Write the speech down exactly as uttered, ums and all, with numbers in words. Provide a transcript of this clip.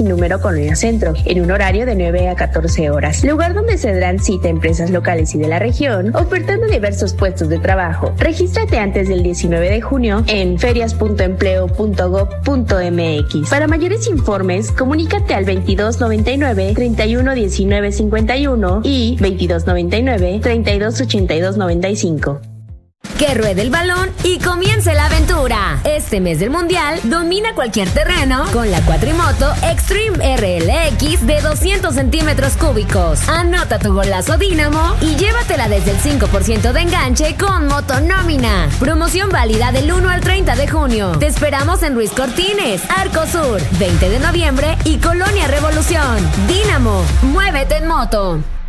sin número Colonia Centro, en un horario de nueve a catorce horas. Lugar donde se darán cita empresas locales y de la región, ofertando diversos puestos de trabajo. Regístrate antes del diecinueve de junio en ferias punto empleo punto gob punto mx. Para mayores informes, comunícate al veintidós noventa y nueve, treinta y uno diecinueve cincuenta y uno y veintidós noventa y nueve, treinta y dos ochenta y dos noventa y cinco. Que ruede el balón y comience la aventura. Este mes del Mundial, domina cualquier terreno con la cuatrimoto Extreme R L X de doscientos centímetros cúbicos. Anota tu golazo Dínamo y llévatela desde el cinco por ciento de enganche con motonómina. Promoción válida del uno al treinta de junio. Te esperamos en Ruiz Cortines, Arco Sur, veinte de noviembre y Colonia Revolución. Dínamo, muévete en moto.